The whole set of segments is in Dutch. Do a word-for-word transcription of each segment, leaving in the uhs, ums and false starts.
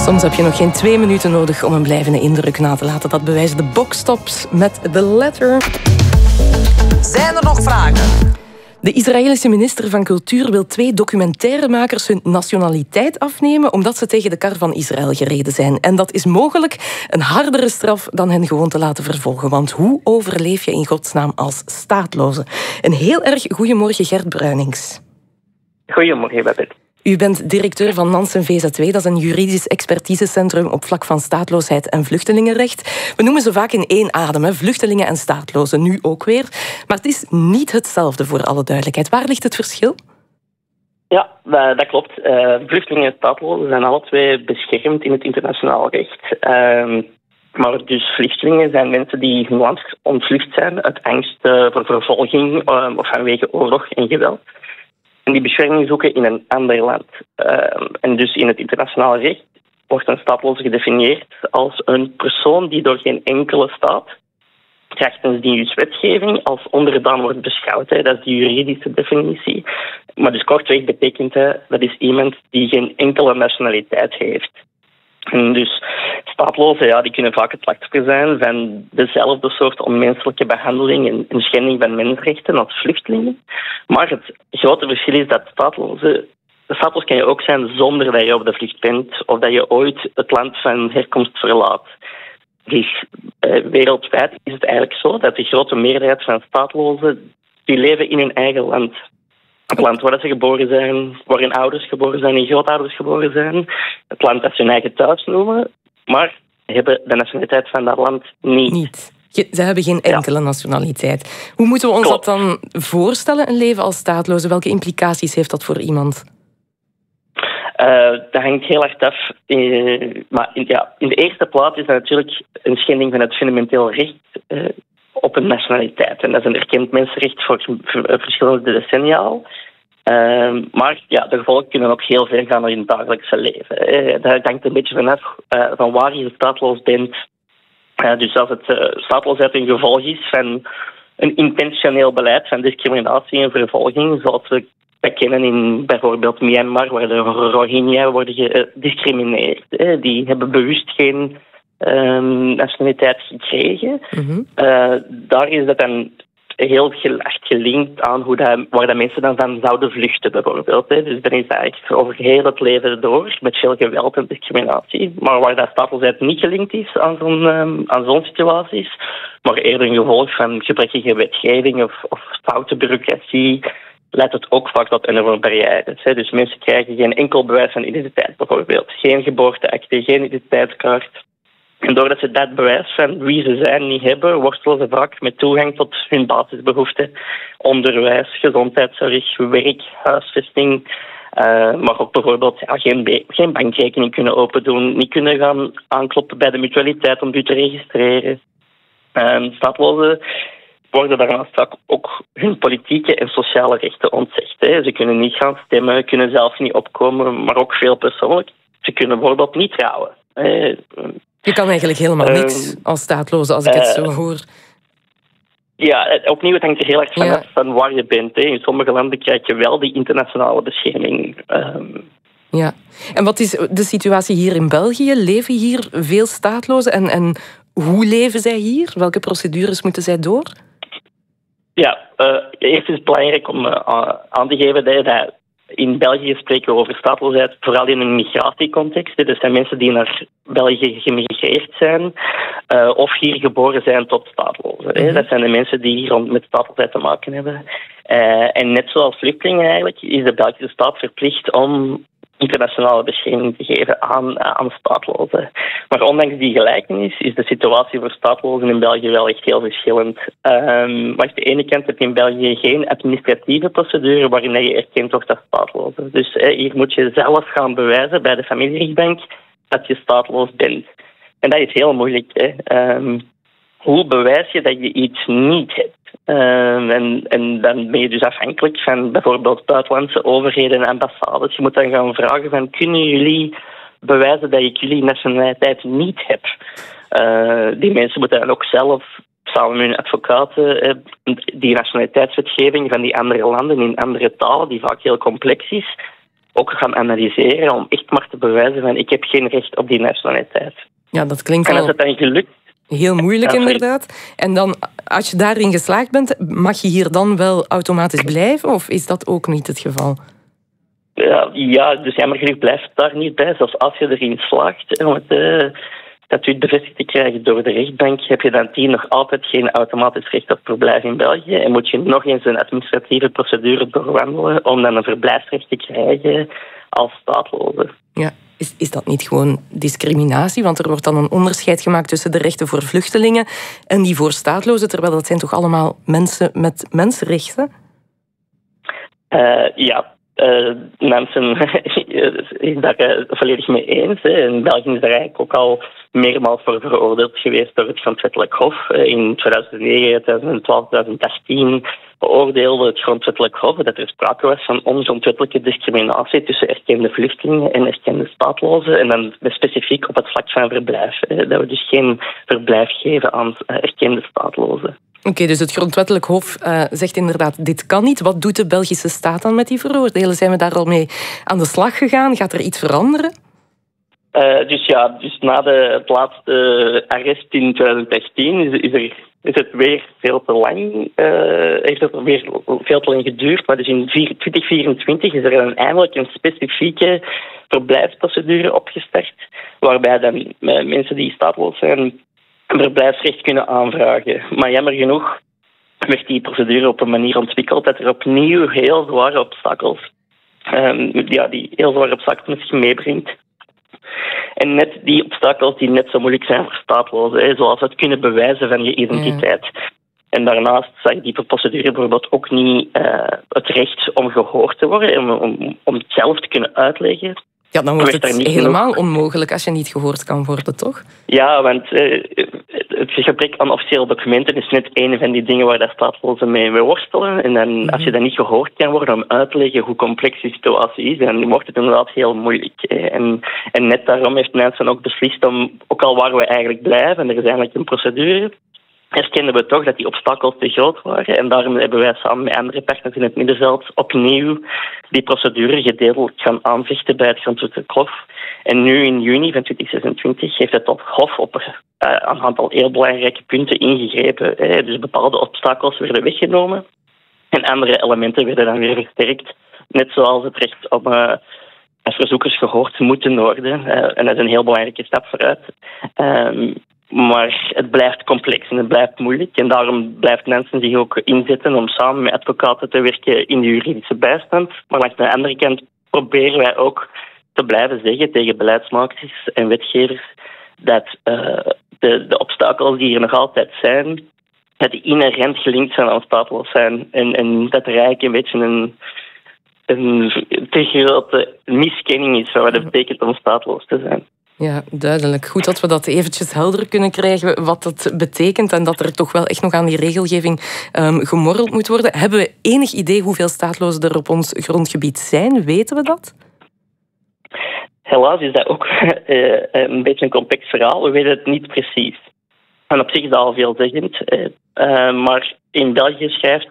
Soms heb je nog geen twee minuten nodig om een blijvende indruk na te laten. Dat bewijzen de boxtops met The Letter. Zijn er nog vragen? De Israëlische minister van Cultuur wil twee documentairemakers hun nationaliteit afnemen omdat ze tegen de kar van Israël gereden zijn. En dat is mogelijk een hardere straf dan hen gewoon te laten vervolgen. Want hoe overleef je in godsnaam als staatloze? Een heel erg goedemorgen, Gert Bruinings. Goedemorgen, Babette. U bent directeur van Nansen V Z W, dat is een juridisch expertisecentrum op vlak van staatloosheid en vluchtelingenrecht. We noemen ze vaak in één adem, hè? Vluchtelingen en staatlozen, nu ook weer. Maar het is niet hetzelfde, voor alle duidelijkheid. Waar ligt het verschil? Ja, dat klopt. Uh, vluchtelingen en staatlozen zijn alle twee beschermd in het internationaal recht. Uh, maar dus vluchtelingen zijn mensen die hun land ontvlucht zijn uit angst uh, voor vervolging uh, of vanwege oorlog en geweld. En die bescherming zoeken in een ander land. Uh, en dus in het internationaal recht wordt een staatloze gedefinieerd als een persoon die door geen enkele staat, krachtens die wetgeving, als onderdaan wordt beschouwd. Hè. Dat is de juridische definitie. Maar dus kortweg betekent hè, dat is iemand die geen enkele nationaliteit heeft. En dus staatlozen, ja, die kunnen vaak het slachtoffer zijn van dezelfde soort onmenselijke behandeling en, en schending van mensenrechten als vluchtelingen. Maar het grote verschil is dat staatlozen, staatloos kan je ook zijn zonder dat je op de vlucht bent of dat je ooit het land van herkomst verlaat. Dus eh, wereldwijd is het eigenlijk zo dat de grote meerderheid van staatlozen die leven in hun eigen land. Het land waar ze geboren zijn, waar hun ouders geboren zijn en grootouders geboren zijn. Het land dat ze hun eigen thuis noemen, maar hebben de nationaliteit van dat land niet. Niet. Ze hebben geen enkele ja. nationaliteit. Hoe moeten we ons Klopt. dat dan voorstellen, een leven als staatloze? Welke implicaties heeft dat voor iemand? Uh, dat hangt heel erg af. Uh, maar in, ja, in de eerste plaats is dat natuurlijk een schending van het fundamenteel recht uh, op een nationaliteit. En dat is een erkend mensenrecht voor verschillende decennia al. Uh, maar ja, de gevolgen kunnen ook heel ver gaan in het dagelijkse leven. Uh, dat hangt een beetje vanaf uh, van waar je staatloos bent. Uh, dus als het uh, staatloosheid een gevolg is van een intentioneel beleid van discriminatie en vervolging, zoals we dat kennen in bijvoorbeeld Myanmar, waar de Rohingya worden gediscrimineerd. Uh, die hebben bewust geen Um, nationaliteit gekregen. Mm-hmm. Uh, daar is dat dan heel hard gelinkt aan hoe dat, waar dat mensen dan van zouden vluchten, bijvoorbeeld. Hè. Dus dan is dat echt over heel het leven door, met veel geweld en discriminatie. Maar waar dat staatloosheid niet gelinkt is aan zo'n, um, aan zo'n situaties, maar eerder een gevolg van gebrekkige wetgeving of, of foute bureaucratie, leidt het ook vaak tot enorme barrières. Hè. Dus mensen krijgen geen enkel bewijs van identiteit, bijvoorbeeld. Geen geboorteakte, geen identiteitskaart. En doordat ze dat bewijs van wie ze zijn niet hebben, worstelen ze vaak met toegang tot hun basisbehoeften. Onderwijs, gezondheidszorg, werk, huisvesting. Uh, maar ook bijvoorbeeld ja, geen, be- geen bankrekening kunnen open doen, niet kunnen gaan aankloppen bij de mutualiteit om u te registreren. Uh, staatlozen worden daarnaast vaak ook hun politieke en sociale rechten ontzegd. Hè. Ze kunnen niet gaan stemmen, kunnen zelf niet opkomen, maar ook veel persoonlijk. Ze kunnen bijvoorbeeld niet trouwen. Uh, Je kan eigenlijk helemaal niks uh, als staatloze, als ik uh, het zo hoor. Ja, opnieuw, het hangt er heel erg vanaf ja. van waar je bent. Hè. In sommige landen krijg je wel die internationale bescherming. Um, ja. En wat is de situatie hier in België? Leven hier veel staatlozen? En, en hoe leven zij hier? Welke procedures moeten zij door? Ja, uh, eerst is het belangrijk om uh, aan te geven dat, dat in België spreken we over staatloosheid, vooral in een migratiecontext. Dat zijn mensen die naar België gemigreerd zijn uh, of hier geboren zijn tot staatlozen. Mm-hmm. Dat zijn de mensen die hier met staatloosheid te maken hebben. Uh, en net zoals vluchtelingen eigenlijk is de Belgische staat verplicht om internationale bescherming te geven aan, aan staatlozen. Maar ondanks die gelijkenis is de situatie voor staatlozen in België wel echt heel verschillend. Um, maar aan de ene kant heb je in België geen administratieve procedure waarin je erkend wordt als staatloze. Dus eh, hier moet je zelf gaan bewijzen bij de familierechtbank dat je staatloos bent. En dat is heel moeilijk. Hè. Um, hoe bewijs je dat je iets niet hebt? Uh, en, en dan ben je dus afhankelijk van bijvoorbeeld buitenlandse overheden en ambassades. Je moet dan gaan vragen van, kunnen jullie bewijzen dat ik jullie nationaliteit niet heb? Uh, die mensen moeten dan ook zelf, samen met hun advocaten, uh, die nationaliteitswetgeving van die andere landen in andere talen, die vaak heel complex is, ook gaan analyseren om echt maar te bewijzen van ik heb geen recht op die nationaliteit. Ja, dat klinkt en als al het dan gelukt... heel moeilijk Ja, inderdaad. En dan, als je daarin geslaagd bent, mag je hier dan wel automatisch blijven? Of is dat ook niet het geval? Ja, ja, dus jammer genoeg blijft het daar niet bij. Zelfs als je erin slaagt om het uh, statuut bevestigd te krijgen door de rechtbank, heb je dan die nog altijd geen automatisch recht op verblijf in België. En moet je nog eens een administratieve procedure doorwandelen om dan een verblijfsrecht te krijgen als staatloze. Ja. Is, is dat niet gewoon discriminatie? Want er wordt dan een onderscheid gemaakt tussen de rechten voor vluchtelingen en die voor staatlozen, terwijl dat zijn toch allemaal mensen met mensenrechten? Uh, ja, uh, mensen zijn daar uh, volledig mee eens. Hè. In België is daar eigenlijk ook al meermaals voor veroordeeld geweest door het Grondwettelijk Hof. In tweeduizend negen, tweeduizend twaalf, tweeduizend achttien beoordeelde het Grondwettelijk Hof dat er sprake was van ongrondwettelijke discriminatie tussen erkende vluchtelingen en erkende staatlozen. En dan specifiek op het vlak van verblijf. Hè. Dat we dus geen verblijf geven aan erkende staatlozen. Oké, okay, dus het Grondwettelijk Hof uh, zegt inderdaad, dit kan niet. Wat doet de Belgische staat dan met die veroordelen? Zijn we daar al mee aan de slag gegaan? Gaat er iets veranderen? Uh, dus ja, dus na de, het laatste arrest in tweeduizend achttien is, is, er, is het weer veel te lang, uh, heeft het weer veel te lang geduurd. Maar dus in twintig vierentwintig is er dan eindelijk een specifieke verblijfsprocedure opgestart, waarbij dan uh, mensen die staatloos zijn een verblijfsrecht kunnen aanvragen. Maar jammer genoeg werd die procedure op een manier ontwikkeld dat er opnieuw heel zware obstakels, um, ja, die heel zware obstakels met zich meebrengt. En net die obstakels die net zo moeilijk zijn voor staatlozen, hè, zoals het kunnen bewijzen van je identiteit. Ja. En daarnaast zag die procedure bijvoorbeeld ook niet uh, het recht om gehoord te worden, om, om, om het zelf te kunnen uitleggen. Ja, dan wordt het helemaal genoeg onmogelijk als je niet gehoord kan worden, toch? Ja, want uh, het gebrek aan officiële documenten is net een van die dingen waar de staatlozen mee, mee worstelen. En dan, mm-hmm. als je dan niet gehoord kan worden om uit te leggen hoe complex die situatie is, dan wordt het inderdaad heel moeilijk. En, en net daarom heeft mensen ook beslist om, ook al waar we eigenlijk blijven, en er is eigenlijk een procedure, erkenden we toch dat die obstakels te groot waren. En daarom hebben wij samen met andere partners in het middenveld opnieuw die procedure gedeeltelijk gaan aanvechten bij het Grondwettelijk Hof. En nu in juni van twintig zesentwintig heeft het Hof op uh, een aantal heel belangrijke punten ingegrepen. Hè. Dus bepaalde obstakels werden weggenomen en andere elementen werden dan weer versterkt. Net zoals het recht om uh, verzoekers gehoord moeten worden. Uh, en dat is een heel belangrijke stap vooruit. Um, Maar het blijft complex en het blijft moeilijk. En daarom blijft mensen zich ook inzetten om samen met advocaten te werken in de juridische bijstand. Maar langs de andere kant proberen wij ook te blijven zeggen tegen beleidsmakers en wetgevers dat uh, de, de obstakels die er nog altijd zijn, dat die inherent gelinkt zijn aan staatloos zijn. En, en dat er eigenlijk een beetje een, een te grote miskenning is van wat het betekent om staatloos te zijn. Ja, duidelijk. Goed dat we dat eventjes helder kunnen krijgen, wat dat betekent en dat er toch wel echt nog aan die regelgeving um, gemorreld moet worden. Hebben we enig idee hoeveel staatlozen er op ons grondgebied zijn? Weten we dat? Helaas is dat ook uh, een beetje een complex verhaal. We weten het niet precies. En op zich is dat al veelzeggend. Uh, uh, maar in België schrijft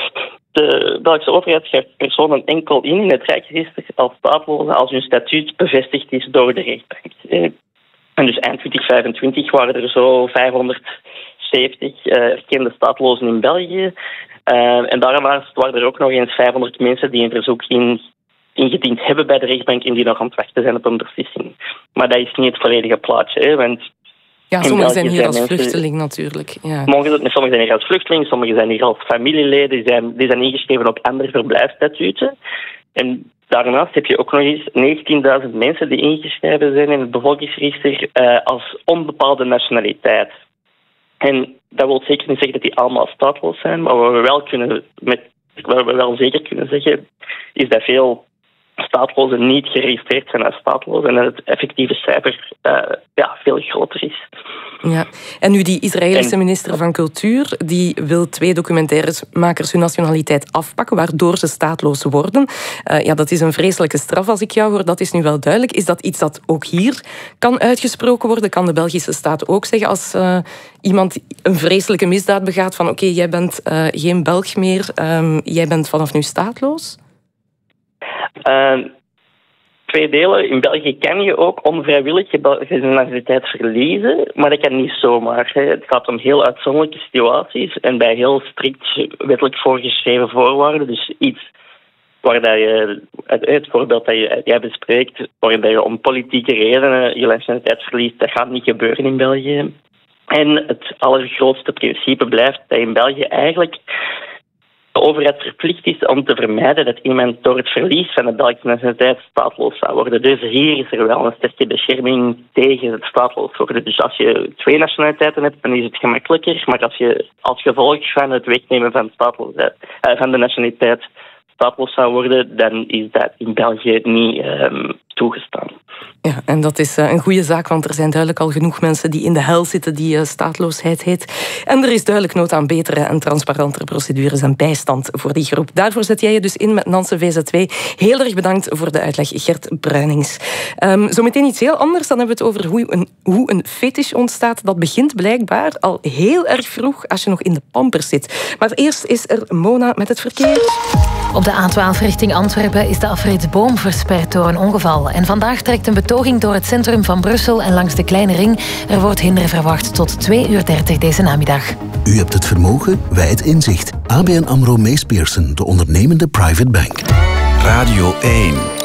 de Belgische overheid schrijft personen enkel in in het Rijksregister als staatlozen als hun statuut bevestigd is door de rechtbank. En dus eind twintig vijfentwintig waren er zo vijfhonderdzeventig uh, erkende staatlozen in België. Uh, en daarnaast waren er ook nog eens vijfhonderd mensen die een verzoek in, ingediend hebben bij de rechtbank en die nog aan het wachten zijn op een beslissing. Maar dat is niet het volledige plaatje, hè, want ja, sommigen zijn hier als mensen, vluchteling natuurlijk. Ja. Sommigen zijn hier als vluchteling, sommigen zijn hier als familieleden, die zijn, die zijn ingeschreven op andere verblijfsstatuten. En daarnaast heb je ook nog eens negentienduizend mensen die ingeschreven zijn in het bevolkingsregister uh, als onbepaalde nationaliteit. En dat wil zeker niet zeggen dat die allemaal staatloos zijn, maar wat we wel, kunnen met, wat we wel zeker kunnen zeggen, is dat veel staatlozen niet geregistreerd zijn als staatlozen en dat het effectieve cijfer uh, ja, veel groter is. Ja. En nu die Israëlische minister van Cultuur, die wil twee documentairemakers hun nationaliteit afpakken, waardoor ze staatloos worden. Uh, ja, dat is een vreselijke straf als ik jou hoor, dat is nu wel duidelijk. Is dat iets dat ook hier kan uitgesproken worden? Kan de Belgische staat ook zeggen als uh, iemand een vreselijke misdaad begaat van oké, okay, jij bent uh, geen Belg meer, um, jij bent vanaf nu staatloos? Uh, twee delen. In België kan je ook onvrijwillig je Belgische nationaliteit verliezen, maar dat kan niet zomaar. Hè. Het gaat om heel uitzonderlijke situaties en bij heel strikt wettelijk voorgeschreven voorwaarden. Dus iets waar dat je, het voorbeeld dat je, jij bespreekt, waarbij je om politieke redenen je nationaliteit verliest, dat gaat niet gebeuren in België. En het allergrootste principe blijft dat in België eigenlijk de overheid verplicht is om te vermijden dat iemand door het verlies van de Belgische nationaliteit staatloos zou worden. Dus hier is er wel een sterke bescherming tegen het staatloos worden. Dus als je twee nationaliteiten hebt, dan is het gemakkelijker. Maar als je als gevolg van het wegnemen van, staatloosheid, uh, van de nationaliteit staatloos zou worden, dan is dat in België niet um, toegestaan. Ja, en dat is een goede zaak, want er zijn duidelijk al genoeg mensen die in de hel zitten die uh, staatloosheid heet. En er is duidelijk nood aan betere en transparantere procedures en bijstand voor die groep. Daarvoor zet jij je dus in met Nansen V Z W. Heel erg bedankt voor de uitleg, Gert Bruinings. Um, zometeen iets heel anders, dan hebben we het over hoe een, hoe een fetish ontstaat. Dat begint blijkbaar al heel erg vroeg als je nog in de pampers zit. Maar eerst is er Mona met het verkeer. Op de A twaalf richting Antwerpen is de afrit Boom versperd door een ongeval. En vandaag trekt een betoging door het centrum van Brussel en langs de Kleine Ring. Er wordt hinder verwacht tot twee uur dertig deze namiddag. U hebt het vermogen, wij het inzicht. A B N AMRO Mees Pierson, de ondernemende private bank. Radio één.